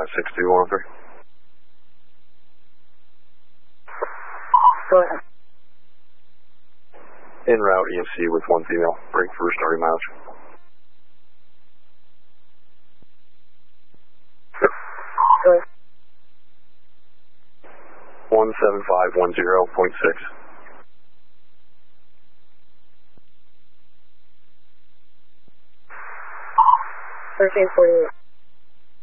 56213. Go ahead. En route EMC with 1 female. Break for starting mileage. Go ahead. 17510.6. 1348.